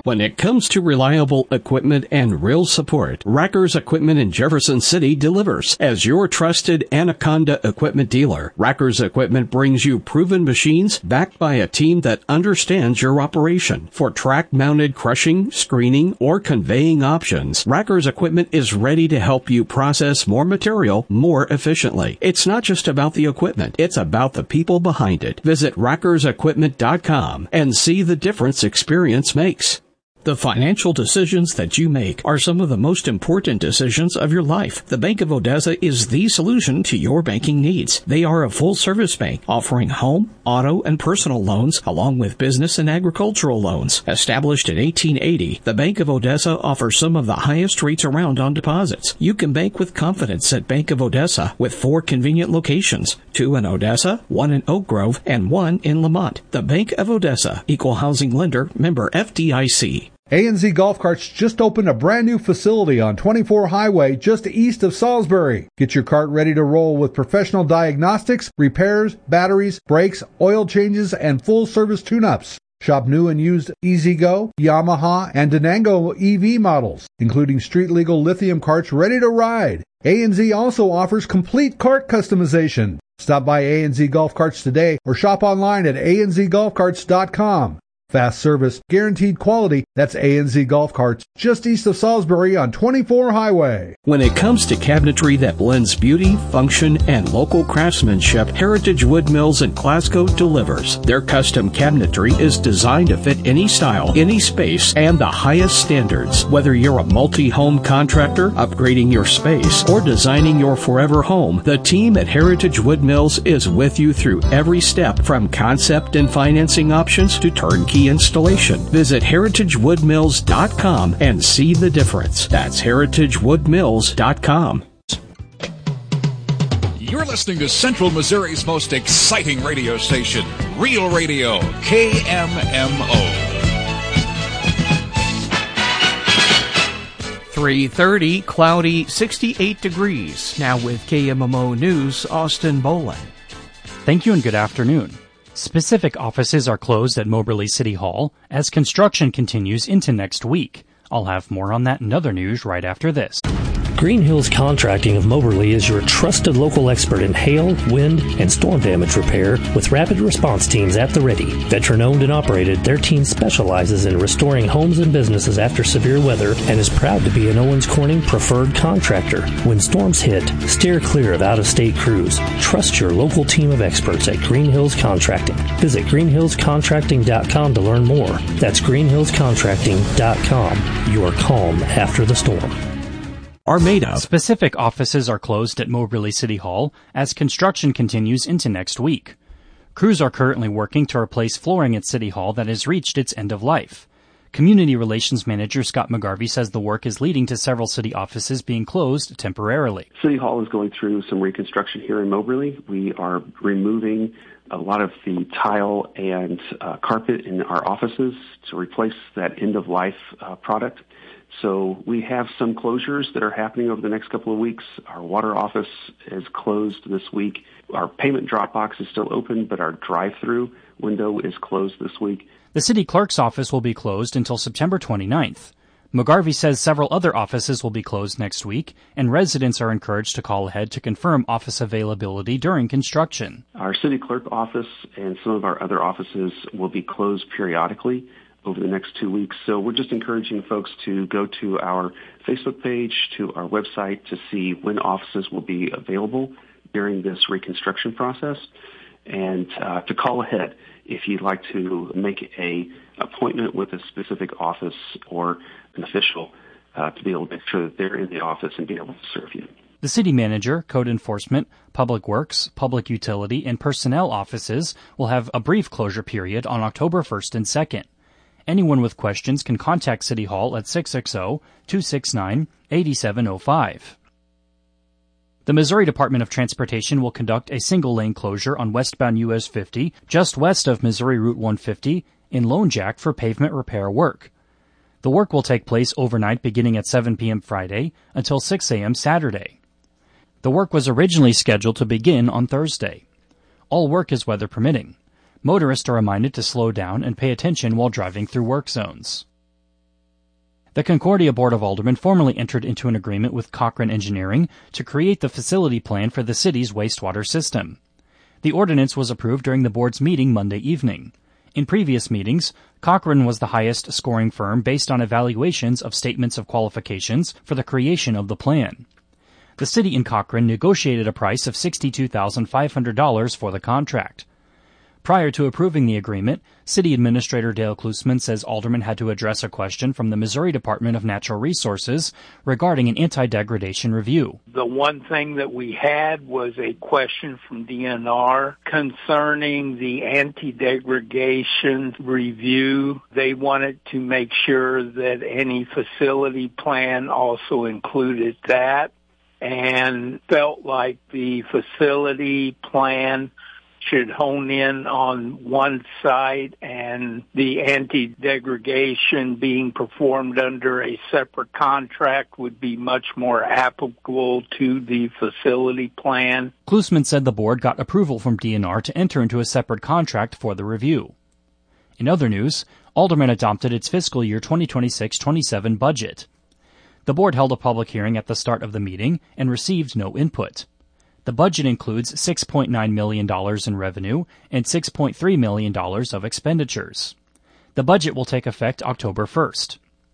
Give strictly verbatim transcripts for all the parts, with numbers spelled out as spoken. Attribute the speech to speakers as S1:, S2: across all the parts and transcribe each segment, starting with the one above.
S1: When it comes to reliable equipment and real support, Rackers Equipment in Jefferson City delivers. As your trusted Anaconda equipment dealer, Rackers Equipment brings you proven machines backed by a team that understands your operation. For track-mounted crushing, screening, or conveying options, Rackers Equipment is ready to help you process more material more efficiently. It's not just about the equipment, it's about the people behind it. Visit rackers equipment dot com and see the difference experience makes. The financial decisions that you make are some of the most important decisions of your life. The Bank of Odessa is the solution to your banking needs. They are a full-service bank offering home, auto, and personal loans along with business and agricultural loans. Established in eighteen eighty, the Bank of Odessa offers some of the highest rates around on deposits. You can bank with confidence at Bank of Odessa with four convenient locations, two in Odessa, one in Oak Grove, and one in Lamont. The Bank of Odessa, Equal Housing Lender, member F D I C.
S2: A N Z Golf Carts just opened a brand new facility on twenty-four Highway just east of Salisbury. Get your cart ready to roll with professional diagnostics, repairs, batteries, brakes, oil changes, and full-service tune-ups. Shop new and used E-Z-Go, Yamaha, and Denango E V models, including street-legal lithium carts ready to ride. A N Z also offers complete cart customization. Stop by A N Z Golf Carts today or shop online at a n z golf carts dot com. Fast service, guaranteed quality. That's A N Z Golf Carts, just east of Salisbury on twenty-four Highway.
S1: When it comes to cabinetry that blends beauty, function, and local craftsmanship, Heritage Wood Mills in Glasgow delivers. Their custom cabinetry is designed to fit any style, any space, and the highest standards. Whether you're a multi-home contractor, upgrading your space, or designing your forever home, the team at Heritage Wood Mills is with you through every step, from concept and financing options to turnkey installation. Visit heritage wood mills dot com and see the difference. That's heritage wood mills dot com.
S3: You're listening to Central Missouri's most exciting radio station, Real Radio, K M M O.
S1: three thirty, cloudy, sixty-eight degrees. Now with K M M O News, Austin Boland.
S4: Thank you and good afternoon. Specific offices are closed at Moberly City Hall as construction continues into next week. I'll have more on that and other news right after this.
S5: Green Hills Contracting of Moberly is your trusted local expert in hail, wind, and storm damage repair with rapid response teams at the ready. Veteran-owned and operated, their team specializes in restoring homes and businesses after severe weather and is proud to be an Owens Corning preferred contractor. When storms hit, steer clear of out-of-state crews. Trust your local team of experts at Green Hills Contracting. Visit green hills contracting dot com to learn more. That's green hills contracting dot com. Your calm after the storm.
S1: Are made of.
S4: Specific offices are closed at Moberly City Hall as construction continues into next week. Crews are currently working to replace flooring at City Hall that has reached its end of life. Community Relations Manager Scott McGarvey says the work is leading to several city offices being closed temporarily.
S6: City Hall is going through some reconstruction here in Moberly. We are removing a lot of the tile and uh, carpet in our offices to replace that end-of-life uh, product. So we have some closures that are happening over the next couple of weeks. Our water office is closed this week. Our payment drop box is still open, but our drive-through window is closed this week.
S4: The city clerk's office will be closed until September twenty-ninth. McGarvey says several other offices will be closed next week, and residents are encouraged to call ahead to confirm office availability during construction.
S6: Our city clerk office and some of our other offices will be closed periodically over the next two weeks. So we're just encouraging folks to go to our Facebook page, to our website to see when offices will be available during this reconstruction process, and uh, to call ahead if you'd like to make a appointment with a specific office or an official uh, to be able to make sure that they're in the office and be able to serve you.
S4: The city manager, code enforcement, public works, public utility, and personnel offices will have a brief closure period on October first and second. Anyone with questions can contact City Hall at six six zero, two six nine, eight seven zero five. The Missouri Department of Transportation will conduct a single-lane closure on westbound U S fifty just west of Missouri Route one fifty in Lone Jack for pavement repair work. The work will take place overnight beginning at seven p.m. Friday until six a.m. Saturday. The work was originally scheduled to begin on Thursday. All work is weather permitting. Motorists are reminded to slow down and pay attention while driving through work zones. The Concordia Board of Aldermen formally entered into an agreement with Cochrane Engineering to create the facility plan for the city's wastewater system. The ordinance was approved during the board's meeting Monday evening. In previous meetings, Cochrane was the highest scoring firm based on evaluations of statements of qualifications for the creation of the plan. The city and Cochrane negotiated a price of sixty-two thousand five hundred dollars for the contract. Prior to approving the agreement, City Administrator Dale Klusman says aldermen had to address a question from the Missouri Department of Natural Resources regarding an anti-degradation review.
S7: The one thing that we had was a question from D N R concerning the anti-degradation review. They wanted to make sure that any facility plan also included that, and felt like the facility plan should hone in on one site and the anti-degradation being performed under a separate contract would be much more applicable to the facility plan.
S4: Klusman said the board got approval from D N R to enter into a separate contract for the review. In other news, Aldermen adopted its fiscal year twenty twenty-six twenty-seven budget. The board held a public hearing at the start of the meeting and received no input. The budget includes six point nine million dollars in revenue and six point three million dollars of expenditures. The budget will take effect October first.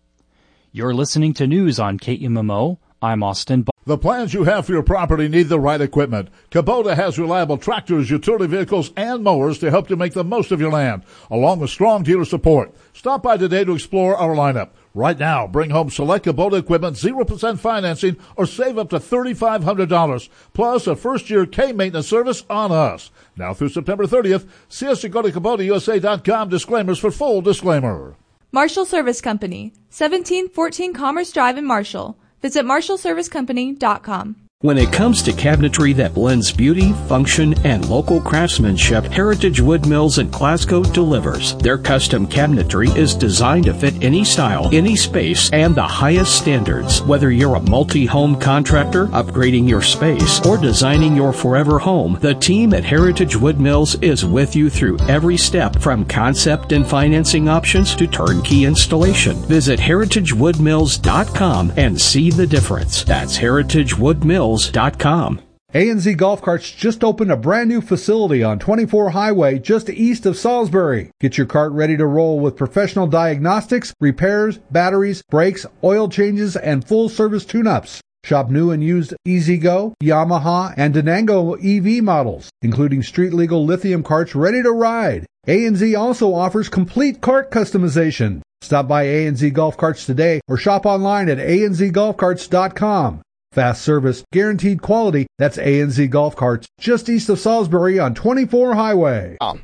S4: You're listening to news on K M M O. I'm Austin.
S8: The plans you have for your property need the right equipment. Kubota has reliable tractors, utility vehicles, and mowers to help you make the most of your land, along with strong dealer support. Stop by today to explore our lineup. Right now, bring home select Kubota equipment, zero percent financing, or save up to three thousand five hundred dollars, plus a first-year K-maintenance service on us. Now through September thirtieth, see us at go to Kubota U S A dot com. Disclaimers for full disclaimer.
S9: Marshall Service Company, seventeen fourteen Commerce Drive in Marshall. Visit marshall service company dot com.
S1: When it comes to cabinetry that blends beauty, function, and local craftsmanship, Heritage Wood Mills in Glasgow delivers. Their custom cabinetry is designed to fit any style, any space, and the highest standards. Whether you're a multi-home contractor, upgrading your space, or designing your forever home, the team at Heritage Wood Mills is with you through every step, from concept and financing options to turnkey installation. Visit heritage wood mills dot com and see the difference. That's heritage wood mills dot com.
S2: A and Z Golf Carts just opened a brand new facility on twenty-four Highway just east of Salisbury. Get your cart ready to roll with professional diagnostics, repairs, batteries, brakes, oil changes, and full service tune-ups. Shop new and used E-Z-Go, Yamaha, and Denango E V models, including street-legal lithium carts ready to ride. A and Z also offers complete cart customization. Stop by A and Z Golf Carts today or shop online at a n z golf carts dot com. Fast service, guaranteed quality. That's A and Z Golf Carts, just east of Salisbury on twenty-four Highway.
S1: Um.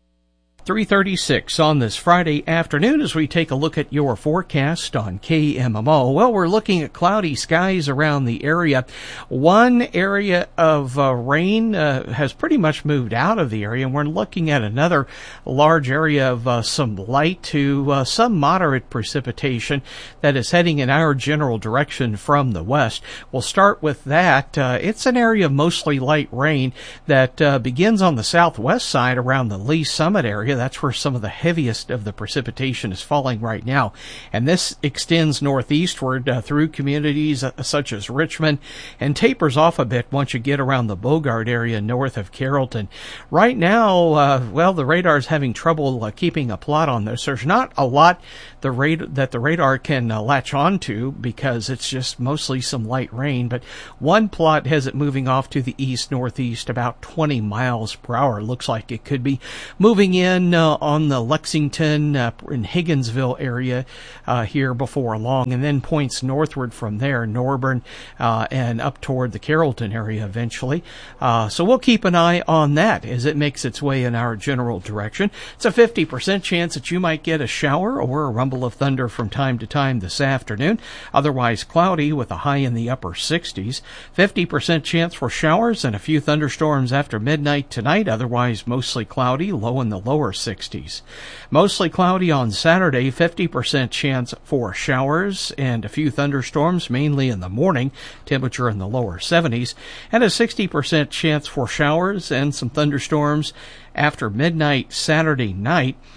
S1: three thirty-six on this Friday afternoon as we take a look at your forecast on K M M O. Well, we're looking at cloudy skies around the area. One area of uh, rain uh, has pretty much moved out of the area, and we're looking at another large area of uh, some light to uh, some moderate precipitation that is heading in our general direction from the west. We'll start with that. Uh, it's an area of mostly light rain that uh, begins on the southwest side around the Lee Summit area. That's where some of the heaviest of the precipitation is falling right now. And this extends northeastward uh, through communities uh, such as Richmond and tapers off a bit once you get around the Bogart area north of Carrollton. Right now, uh, well, the radar's having trouble uh, keeping a plot on this. There's not a lot the rad- that the radar can uh, latch onto because it's just mostly some light rain. But one plot has it moving off to the east-northeast about twenty miles per hour. Looks like it could be moving in Uh, on the Lexington uh, and Higginsville area uh, here before long, and then points northward from there, Norburn, uh, and up toward the Carrollton area eventually. Uh, so we'll keep an eye on that as it makes its way in our general direction. It's a fifty percent chance that you might get a shower or a rumble of thunder from time to time this afternoon. Otherwise cloudy with a high in the upper sixties. fifty percent chance for showers and a few thunderstorms after midnight tonight. Otherwise mostly cloudy, low in the lower sixties. Mostly cloudy on Saturday, fifty percent chance for showers and a few thunderstorms, mainly in the morning, temperature in the lower seventies, and a sixty percent chance for showers and some thunderstorms after midnight Saturday night.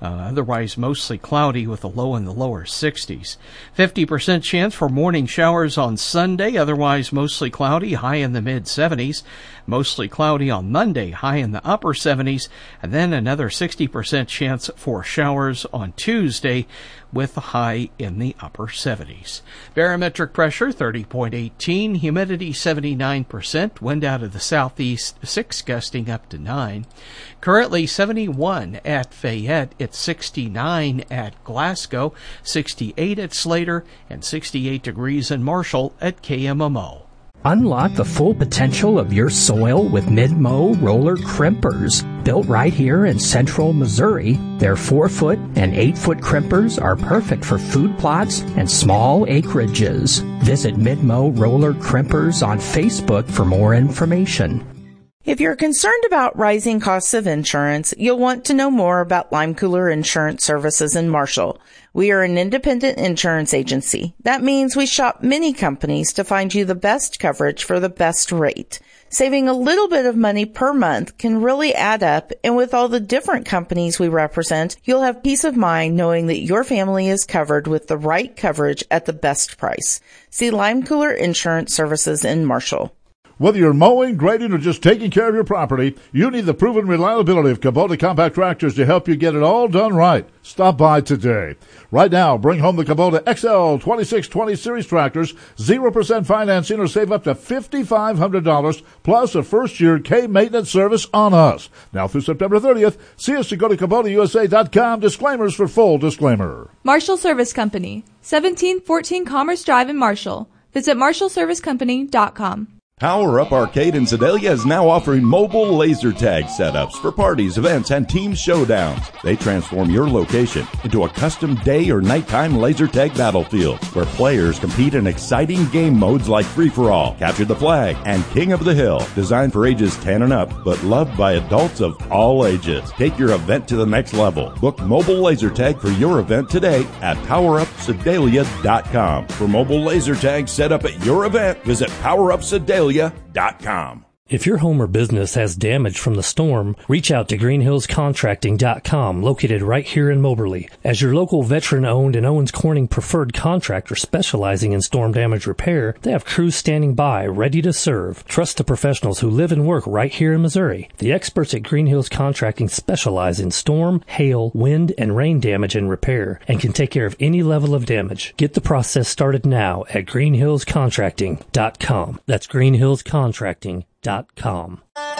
S1: Uh, otherwise mostly cloudy with a low in the lower sixties. fifty percent chance for morning showers on Sunday, otherwise mostly cloudy, high in the mid seventies. Mostly cloudy on Monday, high in the upper seventies, and then another sixty percent chance for showers on Tuesday with a high in the upper seventies. Barometric pressure thirty point one eight, humidity seventy-nine percent, wind out of the southeast six gusting up to nine. Currently seventy-one at Fayette, it's sixty-nine at Glasgow, sixty-eight at Slater, and sixty-eight degrees in Marshall at K M M O.
S10: Unlock the full potential of your soil with Mid-Mow roller crimpers. Built right here in central Missouri, their four-foot and eight-foot crimpers are perfect for food plots and small acreages. Visit Mid-Mow roller crimpers on Facebook for more information.
S11: If you're concerned about rising costs of insurance, you'll want to know more about Lime Cooler Insurance Services in Marshall. We are an independent insurance agency. That means we shop many companies to find you the best coverage for the best rate. Saving a little bit of money per month can really add up, and with all the different companies we represent, you'll have peace of mind knowing that your family is covered with the right coverage at the best price. See Lime Cooler Insurance Services in Marshall.
S8: Whether you're mowing, grading, or just taking care of your property, you need the proven reliability of Kubota compact tractors to help you get it all done right. Stop by today. Right now, bring home the Kubota X L twenty-six twenty Series tractors, zero percent financing, or save up to five thousand five hundred dollars, plus a first-year K-maintenance service on us. Now through September thirtieth, see us to go to Kubota U S A dot com. Disclaimers for full disclaimer.
S9: Marshall Service Company, seventeen fourteen Commerce Drive in Marshall. Visit marshall service company dot com.
S12: Power Up Arcade in Sedalia is now offering mobile laser tag setups for parties, events, and team showdowns. They transform your location into a custom day or nighttime laser tag battlefield where players compete in exciting game modes like Free-for-All, Capture the Flag, and King of the Hill. Designed for ages ten and up, but loved by adults of all ages. Take your event to the next level. Book mobile laser tag for your event today at power up sedalia dot com. For mobile laser tag set up at your event, visit power up sedalia dot com.
S5: If your home or business has damage from the storm, reach out to green hills contracting dot com, located right here in Moberly. As your local veteran-owned and Owens Corning preferred contractor specializing in storm damage repair, they have crews standing by, ready to serve. Trust the professionals who live and work right here in Missouri. The experts at Green Hills Contracting specialize in storm, hail, wind, and rain damage and repair, and can take care of any level of damage. Get the process started now at green hills contracting dot com. That's green hills contracting dot com.